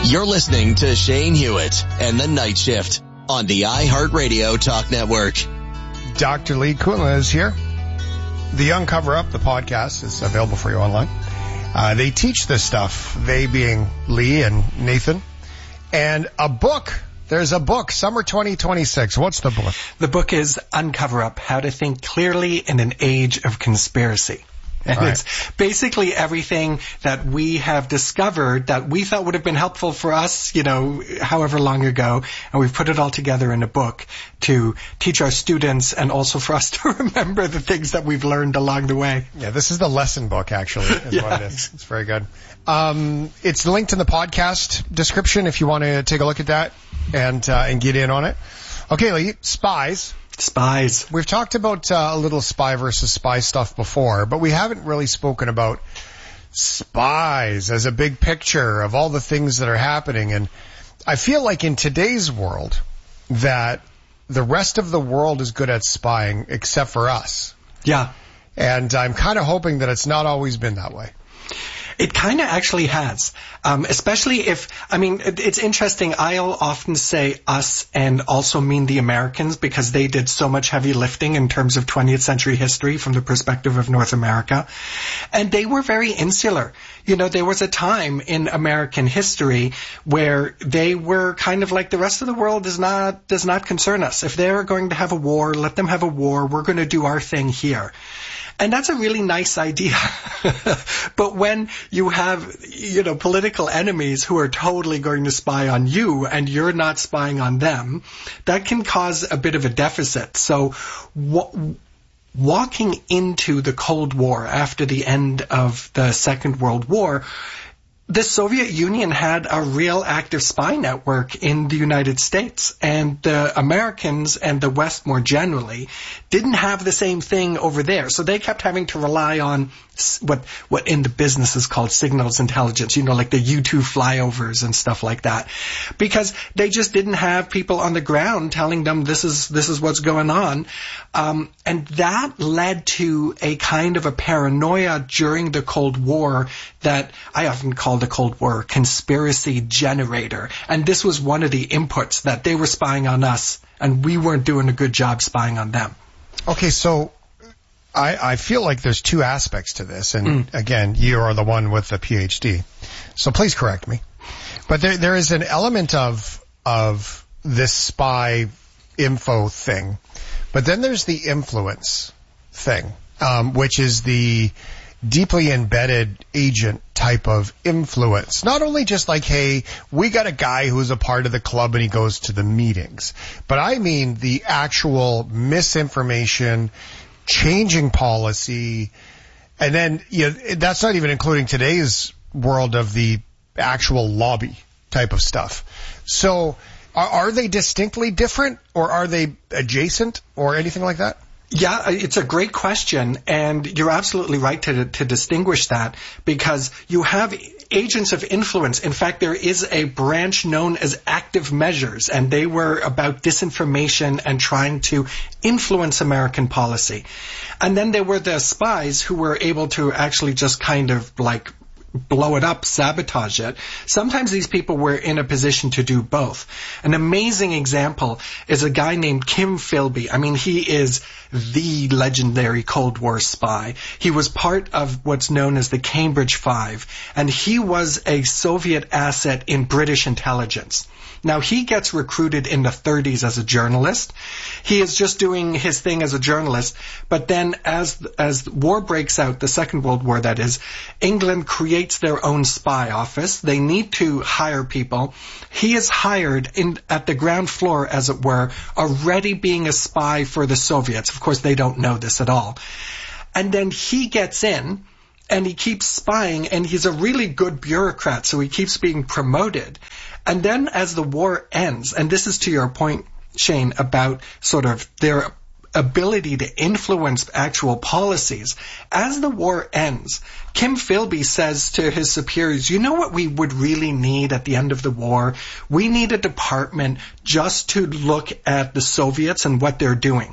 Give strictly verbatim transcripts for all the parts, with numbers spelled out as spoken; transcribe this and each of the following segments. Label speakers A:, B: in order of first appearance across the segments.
A: You're listening to Shane Hewitt and the Night Shift on the iHeartRadio Talk Network.
B: Doctor Lee Kunla is here. The Young Cover Up, the podcast, is available for you online. Uh, they teach this stuff, they being Lee and Nathan. And a book, there's a book, Summer twenty twenty-six. What's the book?
C: The book is Uncover Up, How to Think Clearly in an Age of Conspiracy. And
B: right.
C: It's basically everything that we have discovered that we thought would have been helpful for us, you know, however long ago. And we've put it all together in a book to teach our students and also for us to remember the things that we've learned along the way.
B: Yeah, this is the lesson book, actually, is
C: yeah.
B: what it is. It's very good. Um, it's linked in the podcast description if you want to take a look at that and, uh, and get in on it. Okay, Lee, spies.
C: Spies.
B: We've talked about uh, a little spy versus spy stuff before, but we haven't really spoken about spies as a big picture of all the things that are happening. And I feel like in today's world that the rest of the world is good at spying except for us.
C: Yeah.
B: And I'm kind of hoping that it's not always been that way.
C: It kind of actually has, um, especially if, I mean, it, it's interesting. I'll often say us and also mean the Americans because they did so much heavy lifting in terms of twentieth century history from the perspective of North America. And they were very insular. You know, there was a time in American history where they were kind of like the rest of the world does not, does not concern us. If they're going to have a war, let them have a war. We're going to do our thing here. And that's a really nice idea. But when you have, you know, political enemies who are totally going to spy on you and you're not spying on them, that can cause a bit of a deficit. So w- walking into the Cold War after the end of the Second World War, the Soviet Union had a real active spy network in the United States, and the Americans and the West more generally didn't have the same thing over there. So they kept having to rely on what what in the business is called signals intelligence, you know, like the U two flyovers and stuff like that, because they just didn't have people on the ground telling them this is this is what's going on. Um, and that led to a kind of a paranoia during the Cold War that I often call the Cold War conspiracy generator. And this was one of the inputs, that they were spying on us and we weren't doing a good job spying on them.
B: Okay, so I, I feel like there's two aspects to this. And mm. again, you are the one with the P H D. So please correct me. But there there is an element of of this spy info thing. But then there's the influence thing, um, which is the deeply embedded agent type of influence. Not only just like, hey, we got a guy who's a part of the club and he goes to the meetings, but I mean the actual misinformation, changing policy, and then you know, that's not even including today's world of the actual lobby type of stuff. So are, are they distinctly different, or are they adjacent, or anything like that?
C: Yeah, it's a great question, and you're absolutely right to to distinguish that, because you have agents of influence. In fact, there is a branch known as active measures, and they were about disinformation and trying to influence American policy. And then there were the spies who were able to actually just kind of like blow it up, sabotage it. Sometimes these people were in a position to do both. An amazing example is a guy named Kim Philby. I mean, he is the legendary Cold War spy. He was part of what's known as the Cambridge Five, and he was a Soviet asset in British intelligence. Now, he gets recruited in the thirties as a journalist. He is just doing his thing as a journalist. But then as as war breaks out, the Second World War, that is, England creates their own spy office. They need to hire people. He is hired in at the ground floor, as it were, already being a spy for the Soviets. Of course, they don't know this at all. And then he gets in, and he keeps spying, and he's a really good bureaucrat, so he keeps being promoted. And then as the war ends, and this is to your point, Shane, about sort of their ability to influence actual policies, as the war ends, Kim Philby says to his superiors, you know what we would really need at the end of the war? We need a department just to look at the Soviets and what they're doing.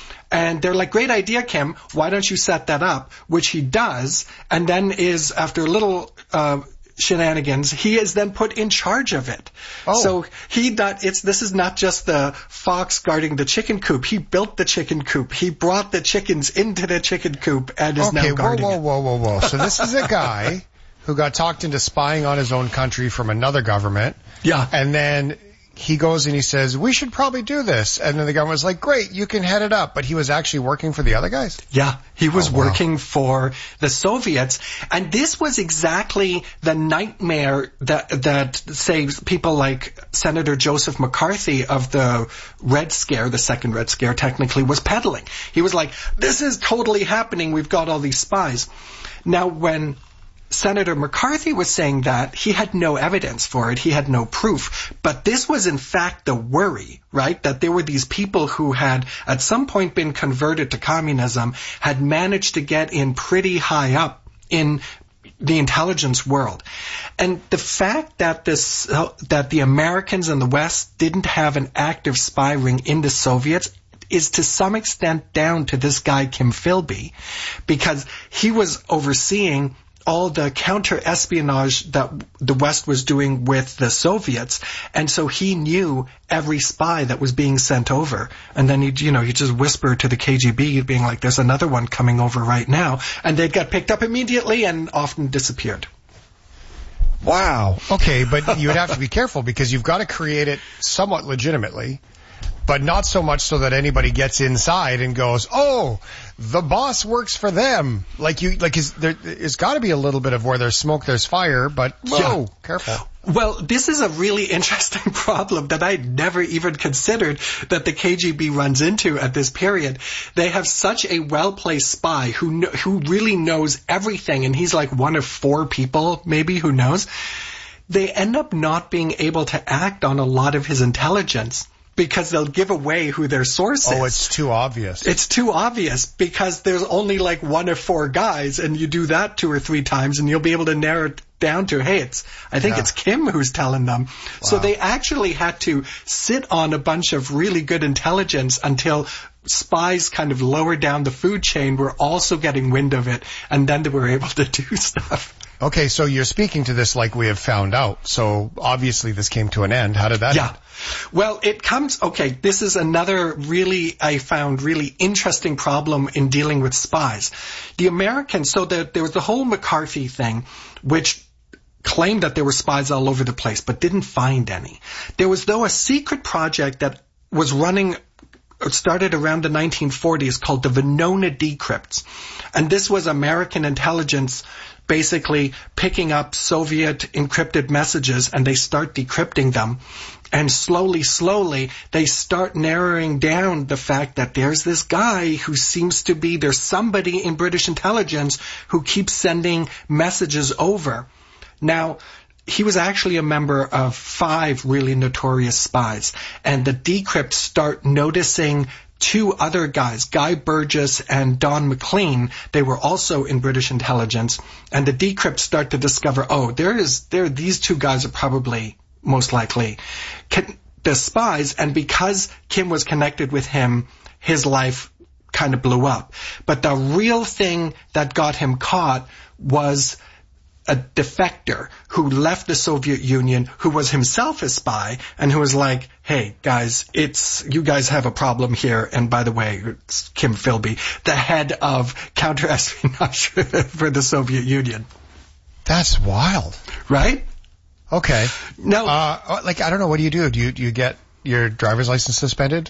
C: And they're like, great idea, Kim. Why don't you set that up? Which he does, and then is, after a little uh shenanigans, he is then put in charge of it.
B: Oh.
C: So he not, it's, this is not just the fox guarding the chicken coop. He built the chicken coop. He brought the chickens into the chicken coop and is
B: okay,
C: now guarding
B: whoa,
C: it.
B: whoa, whoa, whoa, whoa. So this is a guy who got talked into spying on his own country from another government.
C: Yeah.
B: And then he goes and he says, we should probably do this. And then the government's like, great, you can head it up. But he was actually working for the other guys?
C: Yeah, he was
B: Oh, wow.
C: working for the Soviets. And this was exactly the nightmare that, that say, people like Senator Joseph McCarthy of the Red Scare, the second Red Scare technically, was peddling. He was like, this is totally happening. We've got all these spies. Now, when Senator McCarthy was saying that, he had no evidence for it. He had no proof. But this was in fact the worry, right? That there were these people who had at some point been converted to communism, had managed to get in pretty high up in the intelligence world. And the fact that this, uh, that the Americans and the West didn't have an active spy ring in the Soviets is to some extent down to this guy, Kim Philby, because he was overseeing all the counter-espionage that the West was doing with the Soviets, and so he knew every spy that was being sent over. And then he'd, you know, he'd just whisper to the K G B, being like, there's another one coming over right now, and they'd get picked up immediately and often disappeared.
B: Wow. Okay, but you would have to be careful because you've got to create it somewhat legitimately, but not so much so that anybody gets inside and goes, oh, the boss works for them. Like you, like is there, there's got to be a little bit of where there's smoke, there's fire, but whoa,
C: Yeah.
B: careful.
C: Well, this is a really interesting problem that I'd never even considered that the K G B runs into at this period. They have such a well-placed spy who kn- who really knows everything, and he's like one of four people maybe who knows. They end up not being able to act on a lot of his intelligence, because they'll give away who their source is.
B: Oh, it's too obvious.
C: It's too obvious because there's only like one or four guys, and you do that two or three times and you'll be able to narrow it down to, hey, it's, I think
B: Yeah.
C: it's Kim who's telling them. Wow. So they actually had to sit on a bunch of really good intelligence until spies kind of lower down the food chain were also getting wind of it, and then they were able to do stuff.
B: Okay, so you're speaking to this like we have found out. So obviously this came to an end. How did that
C: Yeah.
B: end?
C: Well, it comes, okay, this is another really, I found really interesting problem in dealing with spies. The Americans, so the, there was the whole McCarthy thing, which claimed that there were spies all over the place, but didn't find any. There was, though, a secret project that was running, started around the nineteen forties called the Venona Decrypts. And this was American intelligence basically picking up Soviet encrypted messages, and they start decrypting them. And slowly, slowly, they start narrowing down the fact that there's this guy who seems to be, there's somebody in British intelligence who keeps sending messages over. Now, he was actually a member of five really notorious spies. And the decrypts start noticing two other guys, Guy Burgess and Don McLean. They were also in British intelligence. And the decrypts start to discover, oh, there is, there, these two guys are probably most likely the spies. And because Kim was connected with him, his life kind of blew up. But the real thing that got him caught was a defector who left the Soviet Union, who was himself a spy, and who was like, hey, guys, it's, you guys have a problem here. And by the way, it's Kim Philby, the head of counter-espionage for the Soviet Union.
B: That's wild.
C: Right?
B: Okay.
C: No.
B: Uh, like, I don't know. What do you do? Do you, do you get your driver's license suspended?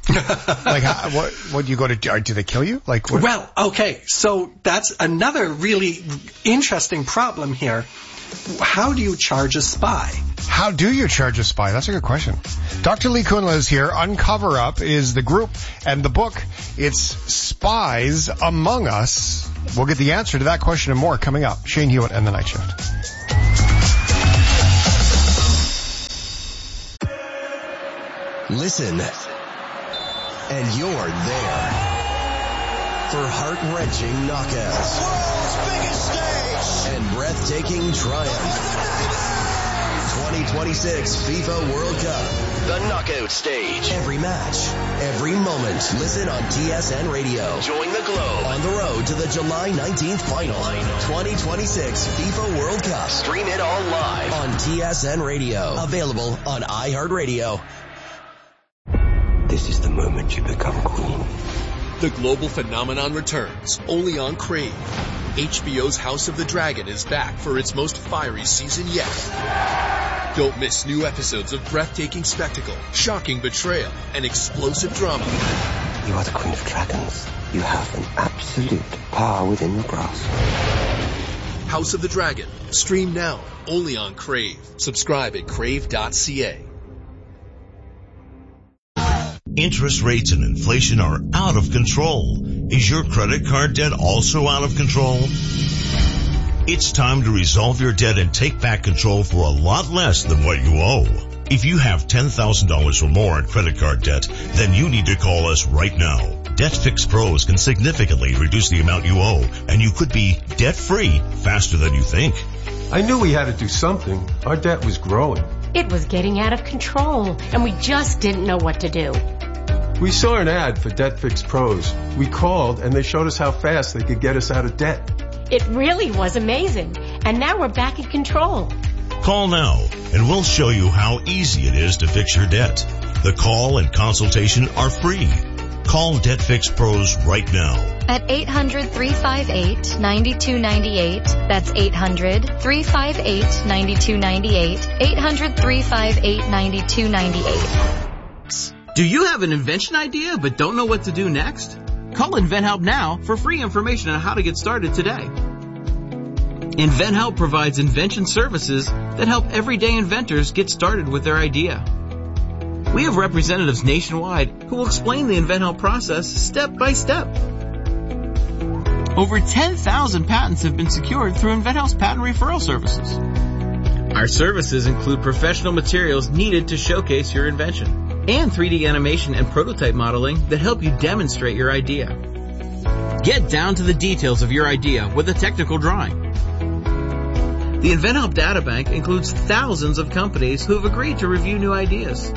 B: Like, how, what, what do you go to, do they kill you? Like, what?
C: Well, okay. So that's another really interesting problem here. How do you charge a spy?
B: How do you charge a spy? That's a good question. Doctor Lee Kunla is here. Uncover Up is the group and the book. It's Spies Among Us. We'll get the answer to that question and more coming up. Shane Hewitt and the Night Shift.
A: Listen, and you're there for heart-wrenching knockouts,
D: World's biggest stage,
A: and breathtaking triumph. twenty twenty-six FIFA World Cup The Knockout Stage. Every match, every moment. Listen on T S N Radio. Join the Globe on the road to the July nineteenth final. twenty twenty-six FIFA World Cup. Stream it all live on T S N Radio. Available on iHeartRadio.
E: This is the moment you become queen.
F: The global phenomenon returns, only on Crave. H B O's House of the Dragon is back for its most fiery season yet. Don't miss new episodes of breathtaking spectacle, shocking betrayal, and explosive drama.
E: You are the Queen of Dragons. You have an absolute power within your grasp.
F: House of the Dragon. Stream now, only on Crave. Subscribe at crave dot c a.
G: Interest rates and inflation are out of control. Is your credit card debt also out of control? It's time to resolve your debt and take back control for a lot less than what you owe. If you have ten thousand dollars or more in credit card debt, then you need to call us right now. DebtFix Pros can significantly reduce the amount you owe, and you could be debt-free faster than you think.
H: I knew we had to do something. Our debt was growing.
I: It was getting out of control, and we just didn't know what to do.
H: We saw an ad for DebtFix Pros. We called, and they showed us how fast they could get us out of debt.
I: It really was amazing, and now we're back in control.
G: Call now, and we'll show you how easy it is to fix your debt. The call and consultation are free. Call DebtFix Pros right now.
J: At eight hundred, three five eight, nine two nine eight. That's eight hundred, three five eight, nine two nine eight. eight hundred, three five eight, nine two nine eight.
K: Do you have an invention idea but don't know what to do next? Call InventHelp now for free information on how to get started today. InventHelp provides invention services that help everyday inventors get started with their idea. We have representatives nationwide who will explain the InventHelp process step by step. Over ten thousand patents have been secured through InventHelp's patent referral services. Our services include professional materials needed to showcase your invention, and three D animation and prototype modeling that help you demonstrate your idea. Get down to the details of your idea with a technical drawing. The InventHelp Databank includes thousands of companies who have agreed to review new ideas.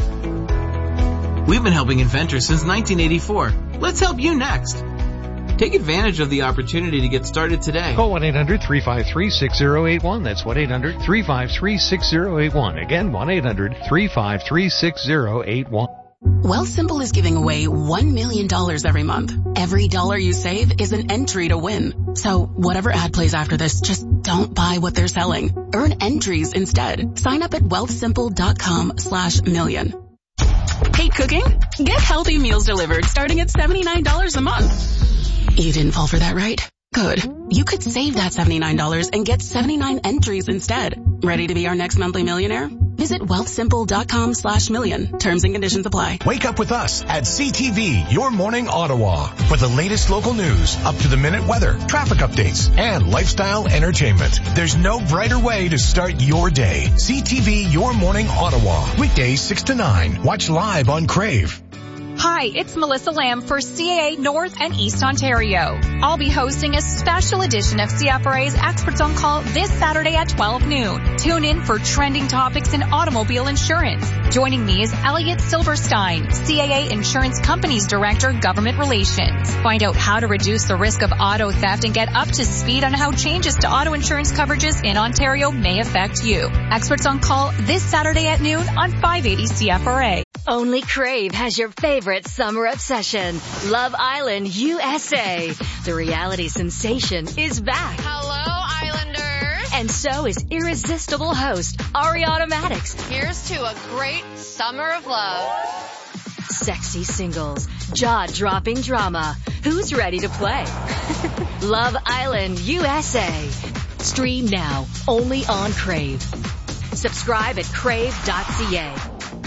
K: We've been helping inventors since nineteen eighty-four. Let's help you next. Take advantage of the opportunity to get started today.
L: Call one eight hundred, three five three, six zero eight one. That's one eight hundred, three five three, six zero eight one. Again, one eight hundred, three five three, six zero eight one.
M: Wealthsimple is giving away one million dollars every month. Every dollar you save is an entry to win. So whatever ad plays after this, just don't buy what they're selling. Earn entries instead. Sign up at wealthsimple.com slash million. Hate cooking? Get healthy meals delivered starting at seventy-nine dollars a month. You didn't fall for that, right? Good. You could save that seventy-nine dollars and get seventy-nine entries instead. Ready to be our next monthly millionaire? Visit wealthsimple.com slash million. Terms and conditions apply.
N: Wake up with us at C T V, Your Morning Ottawa, for the latest local news, up-to-the-minute weather, traffic updates, and lifestyle entertainment. There's no brighter way to start your day. C T V, Your Morning Ottawa, weekdays six to nine. Watch live on Crave.
O: Hi, it's Melissa Lamb for C A A North and East Ontario. I'll be hosting a special edition of C F R A's Experts on Call this Saturday at twelve noon. Tune in for trending topics in automobile insurance. Joining me is Elliot Silverstein, C A A Insurance Company's Director, Government Relations. Find out how to reduce the risk of auto theft and get up to speed on how changes to auto insurance coverages in Ontario may affect you. Experts on Call this Saturday at noon on five eighty C F R A.
P: Only Crave has your favorite summer obsession, Love Island U S A. The reality sensation is back.
Q: Hello, Islanders.
P: And so is irresistible host Ariana Maddox.
Q: Here's to a great summer of love.
P: Sexy singles, jaw-dropping drama. Who's ready to play? Love Island U S A. Stream now, only on Crave. Subscribe at crave dot c a.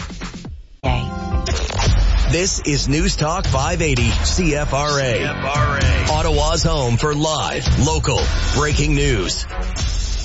A: This is News Talk five eighty C F R A. C F R A. Ottawa's home for live, local, breaking news.